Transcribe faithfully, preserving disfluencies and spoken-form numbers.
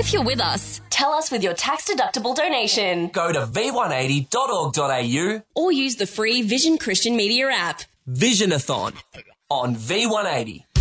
if you're with us. Tell us with your tax-deductible donation. Go to v one eighty dot org dot a u Or use the free Vision Christian Media app. Visionathon on V one eighty.